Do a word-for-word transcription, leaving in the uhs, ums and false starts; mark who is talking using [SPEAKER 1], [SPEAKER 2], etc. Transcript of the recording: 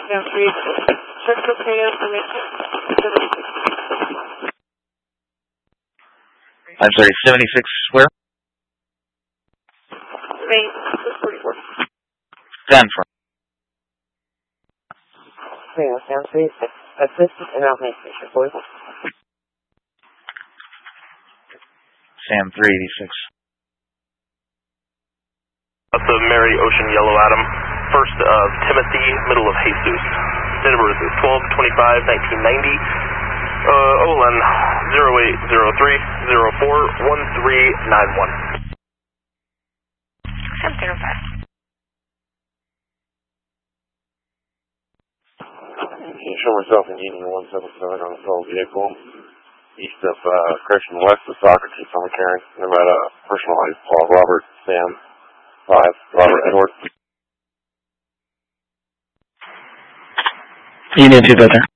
[SPEAKER 1] Sam three, check for pay information.
[SPEAKER 2] I'm sorry, seventy-six where?
[SPEAKER 1] Main, six forty-four.
[SPEAKER 2] Done for.
[SPEAKER 1] Sam, Sam three, assistant and organization, please.
[SPEAKER 2] Sam three eighty-six.
[SPEAKER 3] Up the Mary Ocean Yellow Atom, first of Timothy, middle of Jesus. Date of birth is twelve twenty-five nineteen ninety. Uh, O L N zero eight zero three zero four one three nine one.
[SPEAKER 4] Sam zero five.
[SPEAKER 5] Show myself in Union one seven seven on a sole vehicle east of uh, Christian, west of Socrates on McCarran. Nevada, personalized Paul Robert Sam five Robert Edward.
[SPEAKER 2] Union two, there.